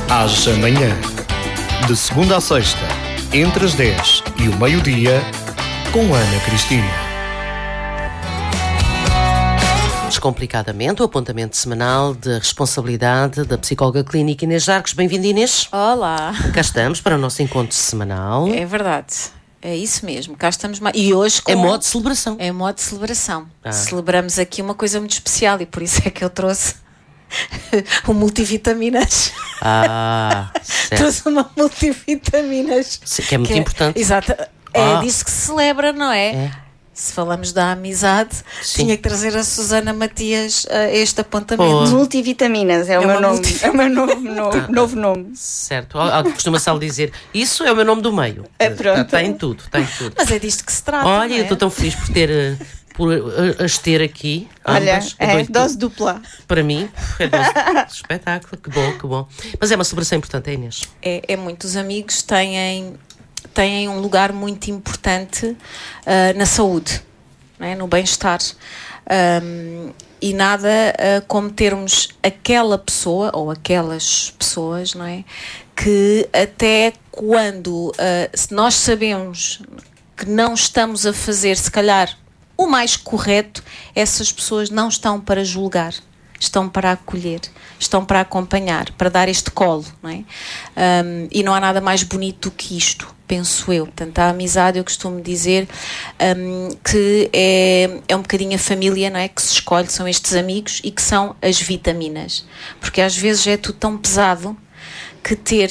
Às amanhã. De segunda a sexta, entre as 10 e o meio-dia, com Ana Cristina. Descomplicadamente, o apontamento semanal de responsabilidade da psicóloga clínica Inês Arcos. Bem-vinda, Inês. Olá. Cá estamos para o nosso encontro semanal. É verdade. É isso mesmo. Cá estamos mais. E hoje É modo de celebração. É modo de celebração. Celebramos aqui uma coisa muito especial e por isso é que eu trouxe o multivitaminas. Certo. Trouxe uma multivitaminas. Que é muito importante. Exato. É disso que se celebra, não é? Se falamos da amizade, tinha que trazer a Susana Matias a este apontamento. Multivitaminas é o meu nome. É o meu novo nome. Certo. Costuma-se dizer, isso é o meu nome do meio. Pronto. Tem tudo. Mas é disto que se trata. Olha, não é? eu estou tão feliz por as ter aqui. Olha, ambas, dose dupla. Para mim, é dose de espetáculo. Que bom. Mas é uma celebração importante, Inês. É muitos amigos têm um lugar muito importante na saúde, não é? No bem-estar. E nada como termos aquela pessoa ou aquelas pessoas, não é? Que até quando se nós sabemos que não estamos a fazer, se calhar, o mais correto, essas pessoas não estão para julgar. Estão para acolher, estão para acompanhar, para dar este colo, não é? E não há nada mais bonito do que isto, penso eu. Portanto, a amizade, eu costumo dizer que é um bocadinho a família, não é? Que se escolhe, são estes amigos e que são as vitaminas. Porque às vezes é tudo tão pesado que ter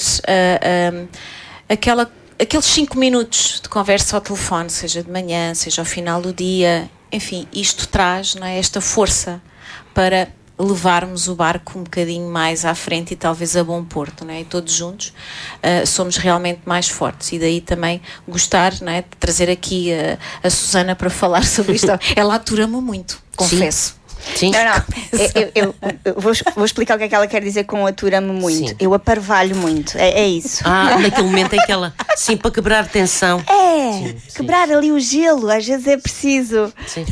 aqueles 5 minutos de conversa ao telefone, seja de manhã, seja ao final do dia, enfim, isto traz, não é? Esta força para levarmos o barco um bocadinho mais à frente e talvez a bom porto, não é? E todos juntos somos realmente mais fortes e daí também gostar, não é? De trazer aqui a Susana para falar sobre isto. Ela atura-me muito, confesso. Sim. Não. Eu vou explicar o que é que ela quer dizer com atura-me muito. Sim. Eu aparvalho muito. É isso. Naquele momento em que ela, sim, para quebrar tensão. Sim. Quebrar ali o gelo. Às vezes é preciso. Sim.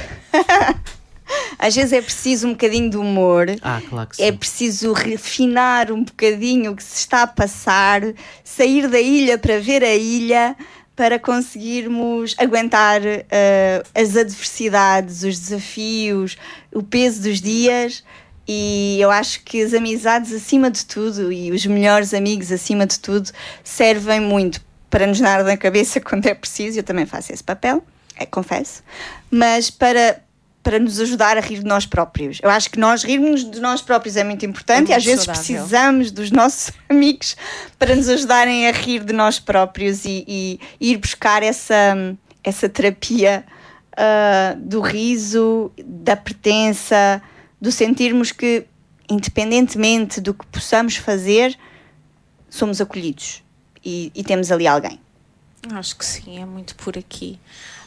Às vezes é preciso um bocadinho de humor. Claro que sim. É preciso refinar um bocadinho o que se está a passar, sair da ilha para ver a ilha, para conseguirmos aguentar as adversidades, os desafios, o peso dos dias. E eu acho que as amizades acima de tudo e os melhores amigos acima de tudo servem muito para nos dar na cabeça quando é preciso. Eu também faço esse papel, confesso, mas para nos ajudar a rir de nós próprios. Eu acho que nós rirmos de nós próprios é muito importante e às vezes precisamos dos nossos amigos para nos ajudarem a rir de nós próprios e ir buscar essa terapia do riso, da pertença, do sentirmos que, independentemente do que possamos fazer, somos acolhidos e temos ali alguém. Acho que sim, é muito por aqui.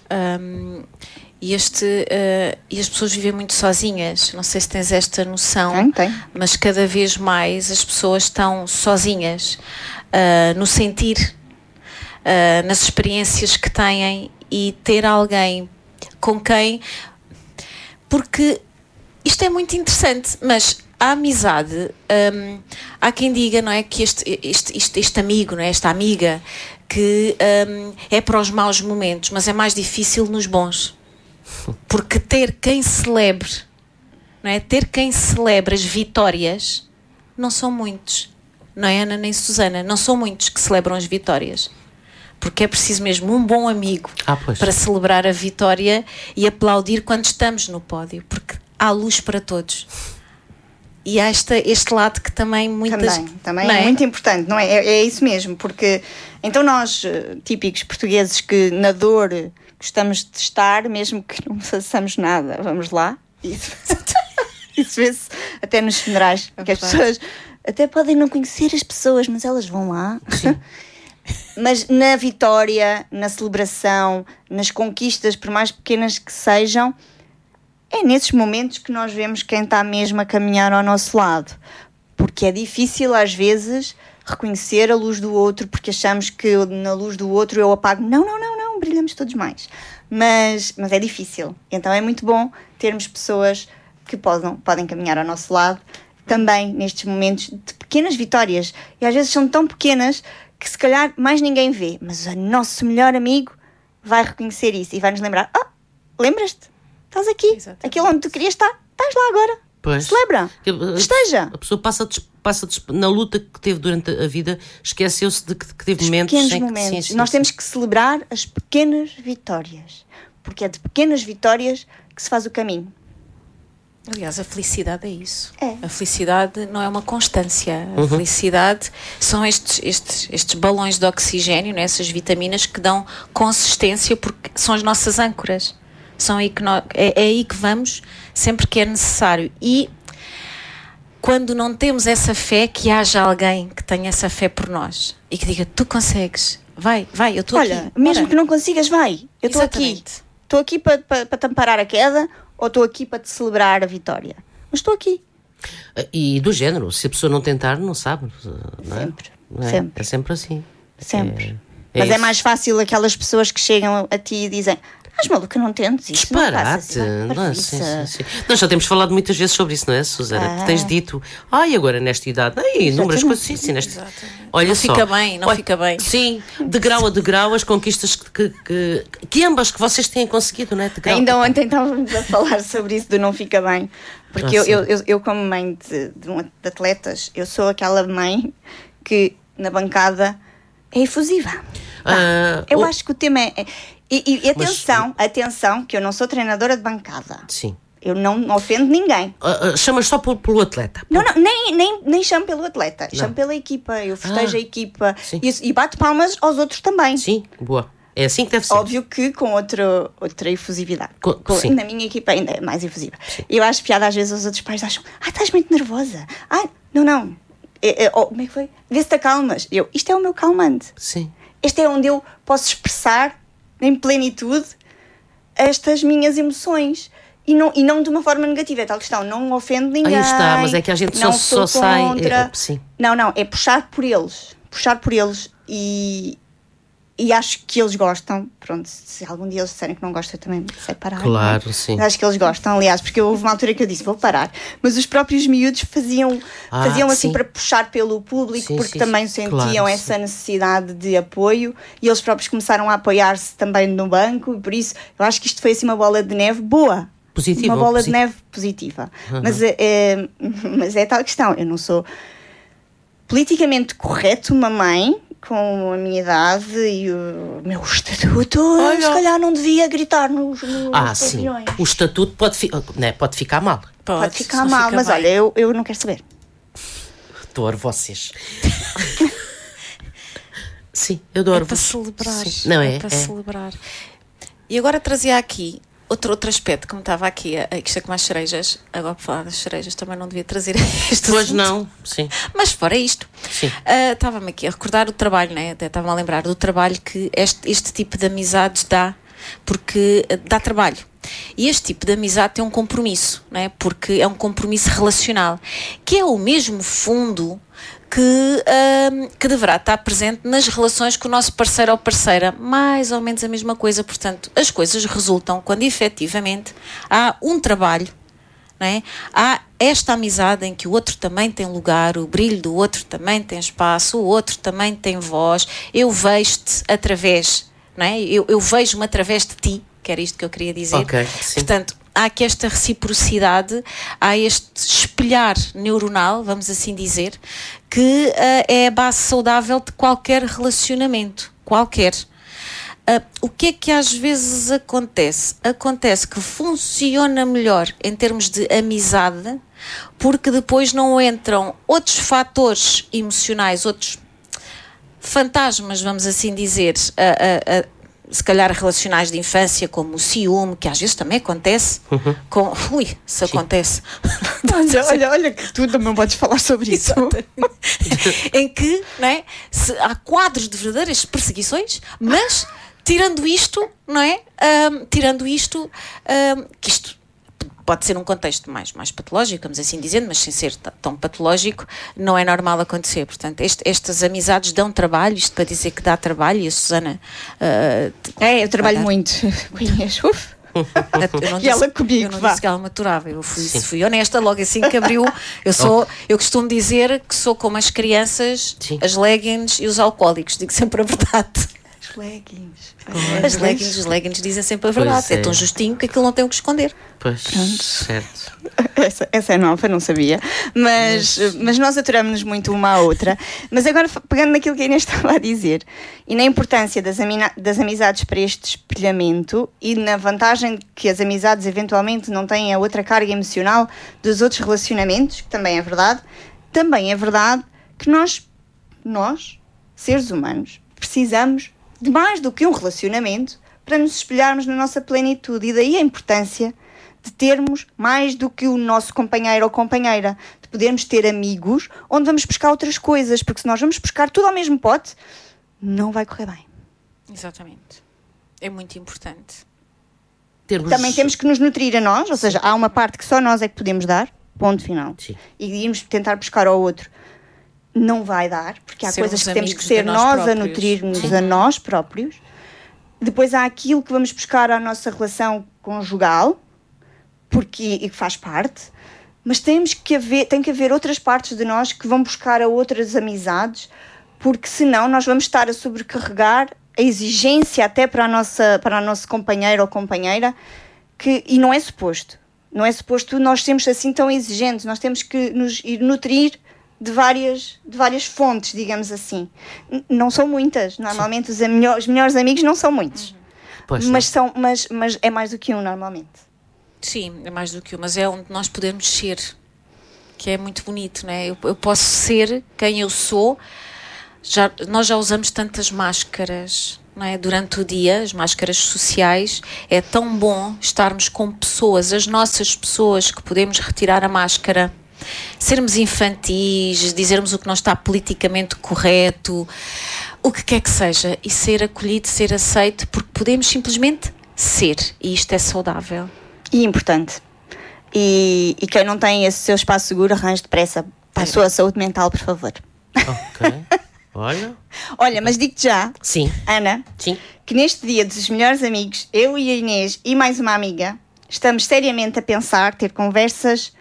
E as pessoas vivem muito sozinhas. Não sei se tens esta noção. Tem. Mas cada vez mais as pessoas estão sozinhas no sentir, nas experiências que têm, e ter alguém com quem... Porque isto é muito interessante, mas a amizade, há quem diga, não é, que este amigo, não é, esta amiga, que é para os maus momentos, mas é mais difícil nos bons. Porque ter quem celebre, não é? Ter quem celebre as vitórias, não são muitos, não é, Ana nem Susana? Não são muitos que celebram as vitórias. Porque é preciso mesmo um bom amigo para celebrar a vitória e aplaudir quando estamos no pódio, porque há luz para todos. E há este lado que também muitas... Também é muito importante, não é? É isso mesmo, porque então nós, típicos portugueses que na dor gostamos de estar, mesmo que não façamos nada, vamos lá. Isso vê-se até nos funerais, que as pessoas até podem não conhecer as pessoas, mas elas vão lá. Sim. Mas na vitória, na celebração, nas conquistas, por mais pequenas que sejam, é nesses momentos que nós vemos quem está mesmo a caminhar ao nosso lado. Porque é difícil às vezes reconhecer a luz do outro, porque achamos que na luz do outro eu apago. Não, brilhamos todos mais. Mas é difícil. Então é muito bom termos pessoas que podem caminhar ao nosso lado, também nestes momentos de pequenas vitórias. E às vezes são tão pequenas que se calhar mais ninguém vê. Mas o nosso melhor amigo vai reconhecer isso e vai nos lembrar: lembras-te? Estás aqui. Exatamente. Aquilo onde tu querias estar, estás lá agora. Pois. Celebra. Esteja. A pessoa passa na luta que teve durante a vida, esqueceu-se de que teve momentos. Pequenos momentos. Nós temos que celebrar as pequenas vitórias. Porque é de pequenas vitórias que se faz o caminho. Aliás, a felicidade é isso. É. A felicidade não é uma constância. A felicidade são estes balões de oxigênio, né? Essas vitaminas que dão consistência, porque são as nossas âncoras. São aí que é aí que vamos sempre que é necessário. E quando não temos essa fé, que haja alguém que tenha essa fé por nós e que diga: tu consegues, vai, eu estou aqui. Olha, mesmo que não consigas, vai. Eu estou aqui. Exatamente. Estou aqui para te amparar a queda, ou estou aqui para te celebrar a vitória. Mas estou aqui. E do género, se a pessoa não tentar, não sabe. Não é? Sempre. Não é? Sempre. É sempre assim. Sempre. É Mas é isso. mais fácil aquelas pessoas que chegam a ti e dizem: mas maluca, não tentes isso. Disparate. Não, sim. Nós já temos falado muitas vezes sobre isso, não é, Susana? Que tens dito: agora nesta idade, inúmeras coisas, sim, nesta... Olha Não só. fica bem, não fica bem. Sim, de grau a degrau, as conquistas que ambas que vocês têm conseguido, não é? De grau. Ainda ontem estávamos a falar sobre isso do não fica bem. Porque eu como mãe de atletas, eu sou aquela mãe que na bancada é efusiva. Eu acho que o tema é... E atenção, que eu não sou treinadora de bancada. Sim. Eu não ofendo ninguém. Chamas só pelo atleta. Não, nem chamo pelo atleta. Chamo pela equipa. Eu festejo a equipa. E bato palmas aos outros também. Sim, boa. É assim que deve ser. Óbvio que com outra efusividade. Na minha equipa ainda é mais efusiva. Sim. Eu acho piada às vezes os outros pais acham: estás muito nervosa. Não. Como é que foi? Vê se te acalmas. Isto é o meu calmante. Sim. Este é onde eu posso expressar em plenitude estas minhas emoções. E não de uma forma negativa, é tal questão, não ofendo ninguém. Aí está, mas é que a gente só sai. Sim. Não, é puxar por eles e acho que eles gostam. Pronto, se algum dia eles disserem que não gostam, eu também sei parar. Claro, sim. Acho que eles gostam, aliás, porque houve uma altura que eu disse: vou parar. Mas os próprios miúdos faziam assim sim. para puxar pelo público, Sim, porque sim, também sim. sentiam Claro, essa necessidade de apoio, e eles próprios começaram a apoiar-se também no banco, e por isso eu acho que isto foi assim uma bola de neve boa. Positiva. Uma bola de neve positiva. Mas é tal questão, eu não sou politicamente correto, uma mãe com a minha idade e o meu estatuto. Se calhar não devia gritar nos sim. pavilhões. O estatuto pode ficar mal. Pode ficar mal, mas olha, eu não quero saber. Adoro vocês. Sim, eu adoro para vocês. celebrar. Sim. Não é? Para celebrar. E agora trazia aqui outro aspecto que me estava aqui, isto é como as cerejas. Agora, para falar das cerejas, também não devia trazer este Pois assunto. não, sim. Mas fora isto, Sim. estava-me aqui a recordar o trabalho, né? Até estava-me a lembrar do trabalho que este tipo de amizades dá, porque dá trabalho. E este tipo de amizade tem um compromisso, né? Porque é um compromisso relacional, que é o mesmo fundo que deverá estar presente nas relações com o nosso parceiro ou parceira, mais ou menos a mesma coisa. Portanto, as coisas resultam quando efetivamente há um trabalho, não é? Há esta amizade em que o outro também tem lugar, o brilho do outro também tem espaço, o outro também tem voz, eu vejo-te através, não é? Eu vejo-me através de ti, que era isto que eu queria dizer. Ok, sim. Portanto, há aqui esta reciprocidade, há este espelhar neuronal, vamos assim dizer, que é a base saudável de qualquer relacionamento, qualquer. O que é que às vezes acontece? Acontece que funciona melhor em termos de amizade, porque depois não entram outros fatores emocionais, outros fantasmas, vamos assim dizer, se calhar relacionais de infância, como o ciúme, que às vezes também acontece. Se acontece. Olha que tu também podes falar sobre isso. Em que, não é, há quadros de verdadeiras perseguições, mas tirando isto, não é? Que isto pode ser um contexto mais patológico, vamos assim dizendo, mas sem ser tão patológico, não é normal acontecer. Portanto, estas amizades dão trabalho, isto para dizer que dá trabalho, e a Susana... eu trabalho muito. Conheço. E ela comigo, eu não vá. disse que ela maturava, eu fui honesta logo assim que abriu. Eu costumo dizer que sou como as crianças, Sim. as leggings e os alcoólicos, digo sempre a verdade. Os leggings. Os leggings dizem sempre a verdade. Pois É é. tão justinho que aquilo não tem o que esconder. Pois, certo. Essa é nova, não sabia. Mas nós aturamos-nos muito uma à outra. Mas agora, pegando naquilo que a Inês estava a dizer, e na importância das amizades para este espelhamento e na vantagem que as amizades eventualmente não têm a outra carga emocional dos outros relacionamentos, que também é verdade que nós, seres humanos, precisamos de mais do que um relacionamento para nos espelharmos na nossa plenitude. E daí a importância de termos mais do que o nosso companheiro ou companheira, de podermos ter amigos onde vamos buscar outras coisas, porque se nós vamos buscar tudo ao mesmo pote, não vai correr bem. Exatamente. É muito importante. Também temos que nos nutrir a nós, ou seja, há uma parte que só nós é que podemos dar, ponto final. Sim. E irmos tentar buscar ao outro não vai dar, porque há Sermos coisas que temos que amigos ser de nós nós a próprios. nutrir-nos a nós próprios. Depois há aquilo que vamos buscar à nossa relação conjugal, e que faz parte, mas tem que haver outras partes de nós que vão buscar a outras amizades, porque senão nós vamos estar a sobrecarregar a exigência até para a nossa companheiro ou companheira, e não é suposto. Não é suposto nós sermos assim tão exigentes, nós temos que nos ir nutrir de várias fontes, digamos assim. Não são muitas, normalmente os melhores amigos não são muitos, Pois, mas é mais do que um normalmente. Sim, é mais do que um, mas é onde nós podemos ser, que é muito bonito, não é? Eu posso ser quem eu sou. Nós já usamos tantas máscaras, não é? Durante o dia, as máscaras sociais. É tão bom estarmos com pessoas, as nossas pessoas, que podemos retirar a máscara, sermos infantis, dizermos o que não está politicamente correto, o que quer que seja, e ser acolhido, ser aceito, porque podemos simplesmente ser, e isto é saudável. E importante. E quem não tem esse seu espaço seguro, arranje depressa para a sua saúde mental, por favor. Ok. Olha, mas digo-te já, Sim. Ana, Sim. que neste dia dos melhores amigos, eu e a Inês e mais uma amiga, estamos seriamente a pensar, ter conversas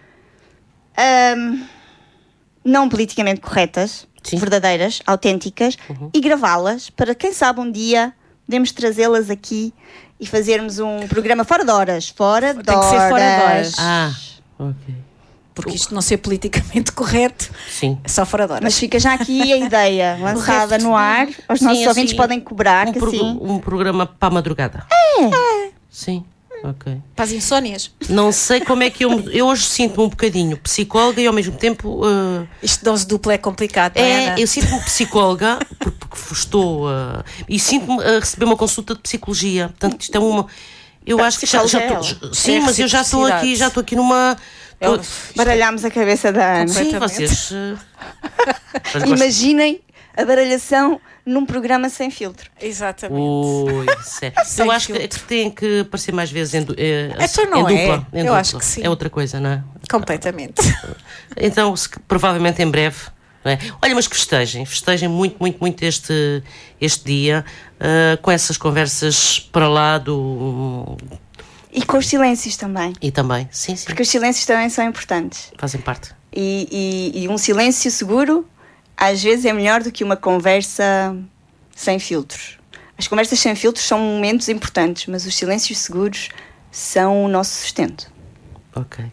não politicamente corretas, Sim. verdadeiras, autênticas, e gravá-las para, quem sabe, um dia podemos trazê-las aqui e fazermos um programa fora de horas. Tem que ser fora de horas. Ok. Porque isto não ser politicamente correto, Sim. é só fora de horas. Mas fica já aqui a ideia lançada no ar. Os Sim, nossos assim, ouvintes podem cobrar que assim. Um programa para a madrugada. Sim. Ok. Para as insónias. Não sei como é que eu hoje sinto-me um bocadinho psicóloga e ao mesmo tempo Isto dose dupla é complicado, não é, Ana? eu sinto-me psicóloga porque estou e sinto-me a receber uma consulta de psicologia. Portanto, isto é uma. Eu acho que já estou. Sim, É mas eu já estou aqui numa. Baralhámos a cabeça da Ana. Sim, completamente. vocês. Mas gosto- Imaginem a baralhação num programa sem filtro. Exatamente. Ui, sério. Sem Eu acho que filtro. tem que aparecer mais vezes em Então dupla. não é? Em Eu dupla. acho que sim. É outra coisa, não é? Completamente. Então, provavelmente em breve. Não é? Olha, mas que festejem muito, muito, muito este dia com essas conversas para lá do. E com os silêncios também. E também, sim, Porque os silêncios também são importantes. fazem parte. E um silêncio seguro, às vezes, é melhor do que uma conversa sem filtros. As conversas sem filtros são momentos importantes, mas os silêncios seguros são o nosso sustento. Ok.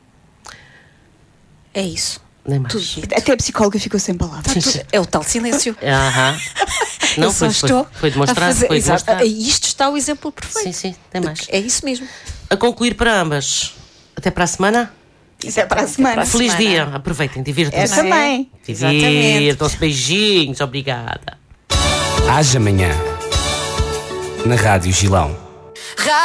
É isso. Nem mais. Tudo dito. Até a psicóloga ficou sem palavras. Sim. É o tal silêncio. Aham. Não, Eu só estou foi demonstrado. a fazer- Foi Exato. demonstrado. E isto está o exemplo perfeito. Sim, tem mais. É isso mesmo. A concluir para ambas. Até para a semana. Até para a semana. Para a Feliz semana. dia. Aproveitem, divirtam-se. Eu também. Divirtam-se. Beijinhos. Obrigada. Haja amanhã na Rádio Gilão.